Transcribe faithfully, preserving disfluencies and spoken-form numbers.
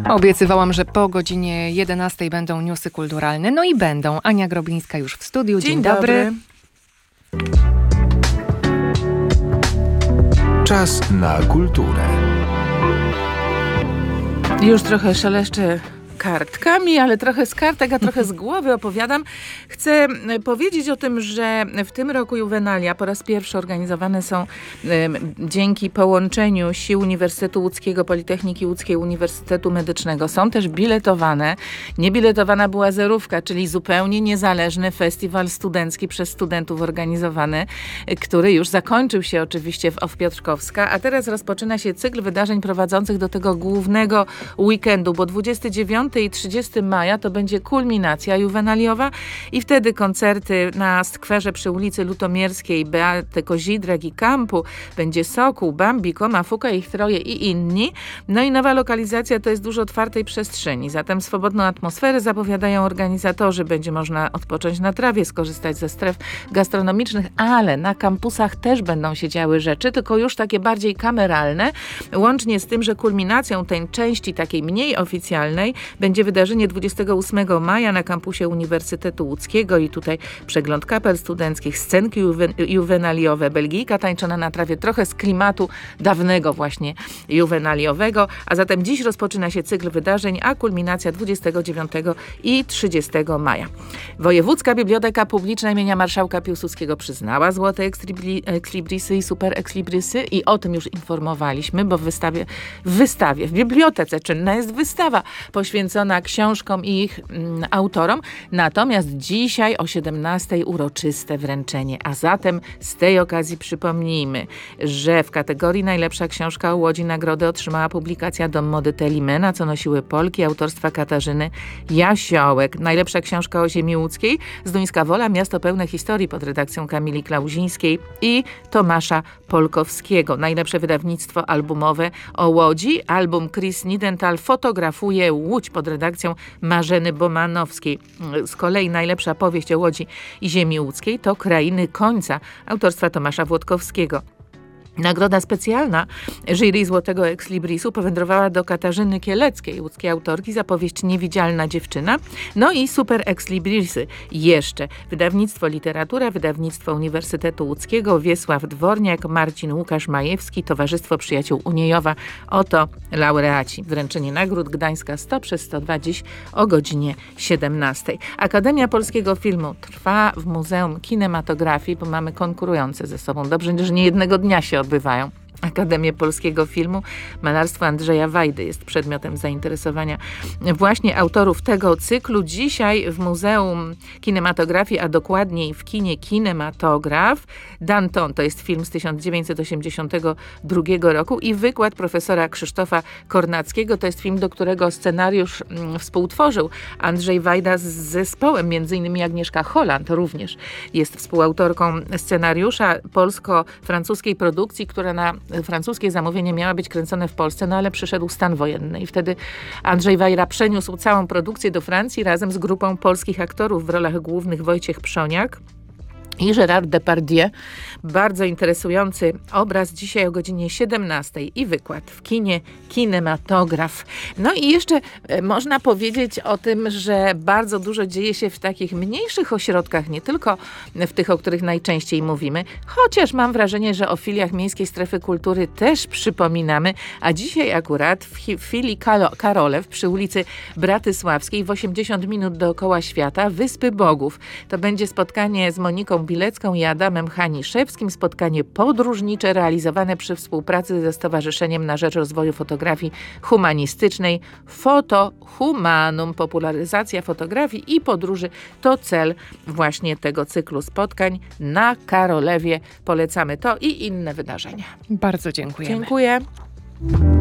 Obiecywałam, że po godzinie jedenastej będą newsy kulturalne. No i będą. Ania Groblińska już w studiu. Dzień, Dzień dobry. dobry. Czas na kulturę. Już trochę szeleszczę kartkami, ale trochę z kartek, a trochę z głowy opowiadam. Chcę powiedzieć o tym, że w tym roku Juvenalia po raz pierwszy organizowane są um, dzięki połączeniu sił Uniwersytetu Łódzkiego, Politechniki Łódzkiej, Uniwersytetu Medycznego. Są też biletowane. Niebiletowana była zerówka, czyli zupełnie niezależny festiwal studencki przez studentów organizowany, który już zakończył się oczywiście w Off Piotrkowska, a teraz rozpoczyna się cykl wydarzeń prowadzących do tego głównego weekendu, bo dwudziestego dziewiątego i trzydziestego maja to będzie kulminacja juwenaliowa i wtedy koncerty na skwerze przy ulicy Lutomierskiej, Beaty Kozidrak i Kampu, będzie Sokół, Bambi, Koma, Fuka, ich troje i inni. No i nowa lokalizacja to jest dużo otwartej przestrzeni, zatem swobodną atmosferę zapowiadają organizatorzy. Będzie można odpocząć na trawie, skorzystać ze stref gastronomicznych, ale na kampusach też będą się działy rzeczy, tylko już takie bardziej kameralne, łącznie z tym, że kulminacją tej części takiej mniej oficjalnej będzie wydarzenie dwudziestego ósmego maja na kampusie Uniwersytetu Łódzkiego i tutaj przegląd kapel studenckich, scenki juwen- juwenaliowe, Belgijka tańczona na trawie, trochę z klimatu dawnego właśnie juwenaliowego, a zatem dziś rozpoczyna się cykl wydarzeń, a kulminacja dwudziestego dziewiątego i trzydziestego maja. Wojewódzka Biblioteka Publiczna imienia Marszałka Piłsudskiego przyznała złote ekslibri- ekslibrisy i super ekslibrisy i o tym już informowaliśmy, bo w wystawie, w wystawie, w bibliotece czynna jest wystawa poświęcona książkom i ich mm, autorom. Natomiast dzisiaj o siedemnastej uroczyste wręczenie. A zatem z tej okazji przypomnijmy, że w kategorii najlepsza książka o Łodzi nagrodę otrzymała publikacja Dom mody Telimena, co nosiły Polki, autorstwa Katarzyny Jasiołek. Najlepsza książka o ziemi łódzkiej Zduńska Wola, miasto pełne historii pod redakcją Kamili Klauzińskiej i Tomasza Polkowskiego. Najlepsze wydawnictwo albumowe o Łodzi, album Chris Nidental fotografuje Łódź pod redakcją Marzeny Bomanowskiej. Z kolei najlepsza powieść o Łodzi i ziemi łódzkiej to Krainy Końca autorstwa Tomasza Włodkowskiego. Nagroda specjalna jury Złotego Exlibrisu powędrowała do Katarzyny Kieleckiej, łódzkiej autorki, za powieść Niewidzialna dziewczyna. No i super Exlibrisy jeszcze. Wydawnictwo Literatura, Wydawnictwo Uniwersytetu Łódzkiego, Wiesław Dworniak, Marcin Łukasz Majewski, Towarzystwo Przyjaciół Uniejowa. Oto laureaci. Wręczenie nagród Gdańska sto przez sto dwa dziś o godzinie siedemnastej. Akademia Polskiego Filmu trwa w Muzeum Kinematografii, bo mamy konkurujące ze sobą. Dobrze, że nie jednego dnia się odbywają. Akademię Polskiego Filmu. Malarstwo Andrzeja Wajdy jest przedmiotem zainteresowania właśnie autorów tego cyklu. Dzisiaj w Muzeum Kinematografii, a dokładniej w kinie Kinematograf, Danton, to jest film z tysiąc dziewięćset osiemdziesiątego drugiego roku i wykład profesora Krzysztofa Kornackiego. To jest film, do którego scenariusz mm, współtworzył Andrzej Wajda z zespołem, między innymi Agnieszka Holland również jest współautorką scenariusza polsko-francuskiej produkcji, która na francuskie zamówienie miała być kręcone w Polsce, no ale przyszedł stan wojenny i wtedy Andrzej Wajda przeniósł całą produkcję do Francji razem z grupą polskich aktorów w rolach głównych Wojciech Przoniak i Gérard Depardieu. Bardzo interesujący obraz dzisiaj o godzinie siedemnastej i wykład w kinie Kinematograf. No i jeszcze e, można powiedzieć o tym, że bardzo dużo dzieje się w takich mniejszych ośrodkach, nie tylko w tych, o których najczęściej mówimy, chociaż mam wrażenie, że o filiach Miejskiej Strefy Kultury też przypominamy, a dzisiaj akurat w, w filii Kalo, Karolew przy ulicy Bratysławskiej w osiemdziesiąt minut dookoła świata Wyspy Bogów. To będzie spotkanie z Moniką Bilecką i Adamem Haniszewskim, spotkanie podróżnicze realizowane przy współpracy ze Stowarzyszeniem na Rzecz Rozwoju Fotografii Humanistycznej Foto Humanum. Popularyzacja fotografii i podróży to cel właśnie tego cyklu spotkań na Karolewie. Polecamy to i inne wydarzenia. Bardzo dziękujemy. Dziękuję.